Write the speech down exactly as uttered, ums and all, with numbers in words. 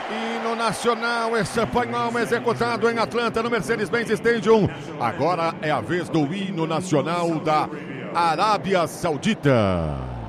Hino nacional espanhol executado em Atlanta, no Mercedes-Benz Stadium. Agora é a vez do hino nacional da Arábia Saudita.